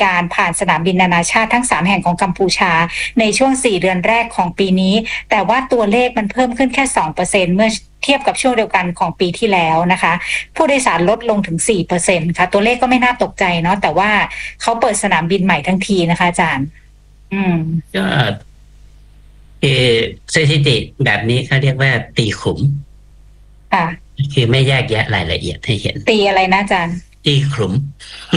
การผ่านสนามบินนานาชาติทั้ง3แห่งของกัมพูชาในช่วง4เดือนแรกของปีนี้แต่ว่าตัวเลขมันเพิ่มขึ้นแค่ 2% เมื่อเทียบกับช่วงเดียวกันของปีที่แล้วนะคะผู้โดยสารลดลงถึง 4% ค่ะตัวเลขก็ไม่น่าตกใจเนาะแต่ว่าเขาเปิดสนามบินใหม่ทั้งทีนะคะอาจารย์ก็คือสถิติแบบนี้เขาเรียกว่าตีขุมค่ะคือไม่แยกแยะรายละเอียดให้เห็นตีอะไรนะอาจารย์ตีขุม